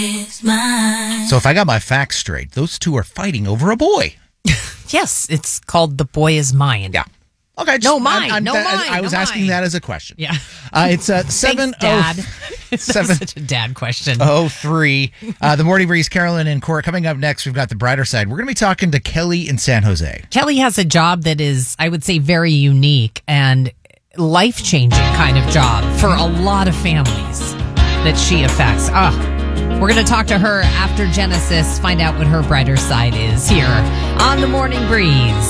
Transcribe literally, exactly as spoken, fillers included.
is mine. So if I got my facts straight, those two are fighting over a boy. Yes, it's called The Boy Is Mine. Yeah. Okay. No, mine, I'm, I'm, no, that, mine, I was no, asking mine. that as a question. Yeah. Uh, it's uh, seven Thanks, Dad. oh seven Such a dad question. oh three. Uh, the Morning Breeze, Carolyn and Cora. Coming up next, we've got the brighter side. We're going to be talking to Kelly in San Jose. Kelly has a job that is, I would say, very unique and life-changing kind of job for a lot of families that she affects. Ah, we're going to talk to her after Genesis, find out what her brighter side is here on the Morning Breeze.